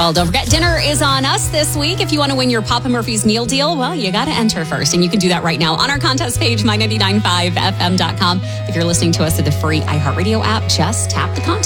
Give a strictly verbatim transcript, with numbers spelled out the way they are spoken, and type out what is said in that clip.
Well, don't forget, dinner is on us this week. If you want to win your Papa Murphy's meal deal, well, you got to enter first. And you can do that right now on our contest page, my ninety-nine point five F M dot com. If you're listening to us at the free iHeartRadio app, just tap the contest.